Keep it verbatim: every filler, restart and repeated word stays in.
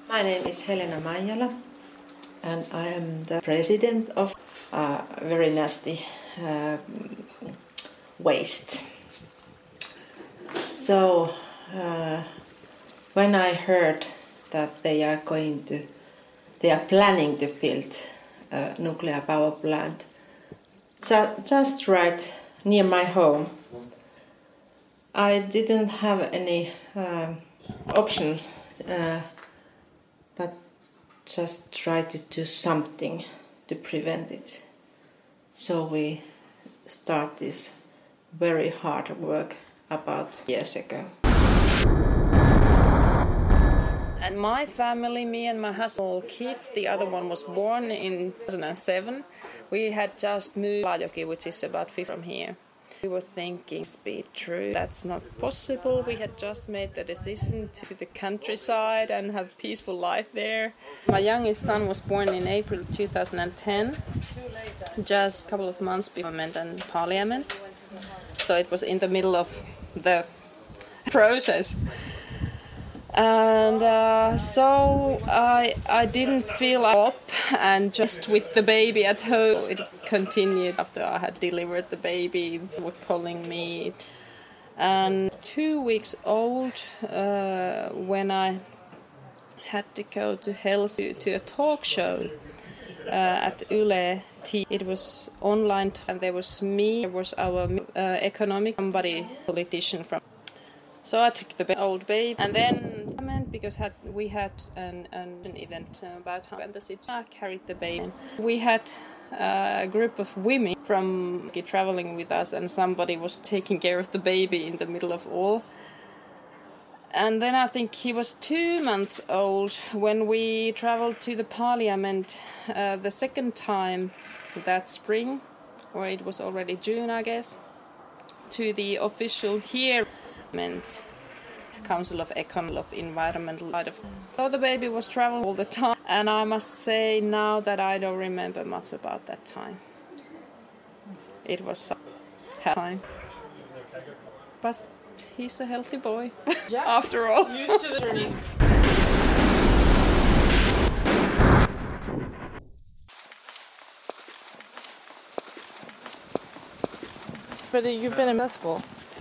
My name is Helena Maijala and I am the president of uh, very nasty uh, waste. So uh, when I heard that they are going to, they are planning to build a nuclear power plant ju- just right near my home, I didn't have any uh, option uh, but just try to do something to prevent it. So we start this very hard work about years ago. And my family, me and my husband, all kids, the other one was born in two thousand seven. We had just moved to Laajoki, which is about fifty from here. We were thinking, this be true, that's not possible. We had just made the decision to the countryside and have a peaceful life there. My youngest son was born in April two thousand ten, just a couple of months before parliament and parliament. So it was in the middle of the process. And uh, so I I didn't feel up, and just with the baby at home, it continued after I had delivered the baby. They were calling me. And two weeks old, uh, when I had to go to Helsinki to a talk show uh, at Yle T V. It was online, and there was me, there was our uh, economic somebody politician from. So I took the old baby, and then because had, we had an, an event about how and the city I carried the baby. We had a group of women from traveling with us, and somebody was taking care of the baby in the middle of all. And then I think he was two months old when we traveled to the parliament uh, the second time that spring, or it was already June, I guess, to the official hearing. Council of Econ of Environmental Light of. So the baby was traveling all the time, and I must say now that I don't remember much about that time. It was a time, but he's a healthy boy yeah. After all. Used to the journey. But you've been successful.